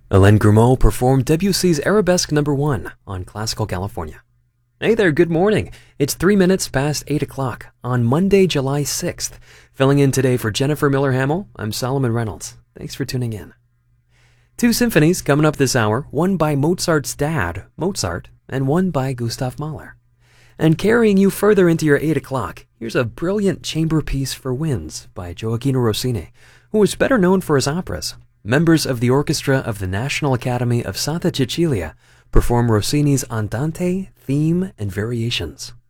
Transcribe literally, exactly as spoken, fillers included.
Alain Grimaud performed Debussy's Arabesque Number One on Classical California. Hey there, good morning. It's three minutes past eight o'clock on Monday, July sixth. Filling in today for Jennifer Miller-Hamill, I'm Solomon Reynolds. Thanks for tuning in. Two symphonies coming up this hour, one by Mozart's dad, Mozart, and one by Gustav Mahler. And carrying you further into your eight o'clock, here's a brilliant chamber piece for winds by Gioachino Rossini, who is better known for his operas. Members of the orchestra of the National Academy of Santa Cecilia perform Rossini's Andante, theme, and variations.